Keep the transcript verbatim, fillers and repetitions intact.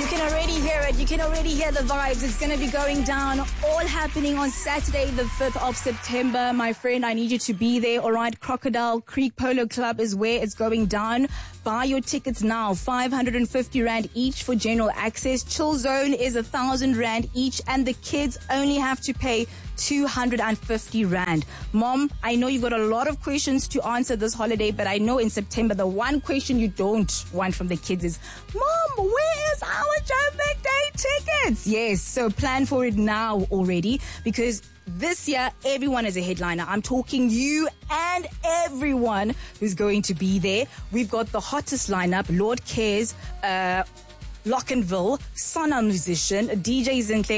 can already hear it. You can already hear the vibes. It's going to be going down. All happening on Saturday, the fifth of September. My friend, I need you to be there. All right. Crocodile Creek Polo Club is where it's going down. Buy your tickets now. five hundred fifty rand each for general access. Chill Zone is one thousand rand each. And the kids only have to pay two hundred fifty rand. Mom, I know you got a lot of questions to answer this holiday, but I know in September, the one question you don't want from the kids is, Mom, where is our Joburg Day tickets? Yes, so plan for it now already, because this year, everyone is a headliner. I'm talking you and everyone who's going to be there. We've got the hottest lineup, Lord Cares, uh, Lockenville, Sana Musician, D J Zinhle,